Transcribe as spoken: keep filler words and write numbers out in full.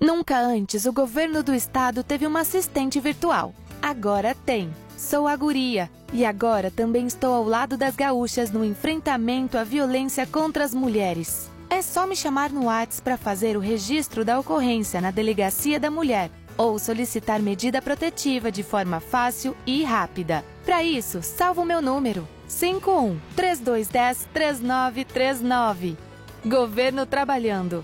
Nunca antes o governo do estado teve uma assistente virtual. Agora tem. Sou a guria. E agora também estou ao lado das gaúchas no enfrentamento à violência contra as mulheres. É só me chamar no WhatsApp para fazer o registro da ocorrência na Delegacia da Mulher ou solicitar medida protetiva de forma fácil e rápida. Para isso, salva o meu número cinco um, três dois um zero, três nove três nove. Governo trabalhando.